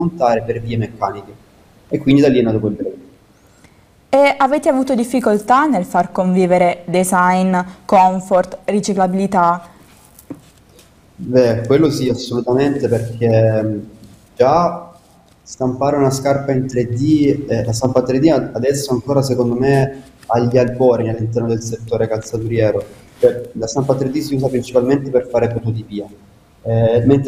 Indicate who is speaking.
Speaker 1: montare per vie meccaniche e quindi da lì è nato quel brevetto.
Speaker 2: E avete avuto difficoltà nel far convivere design, comfort, riciclabilità?
Speaker 1: Beh, quello sì, assolutamente, perché già stampare una scarpa in 3D, la stampa 3D adesso ancora secondo me agli albori all'interno del settore calzaturiero. Cioè, la stampa 3D si usa principalmente per fare prototipia, mentre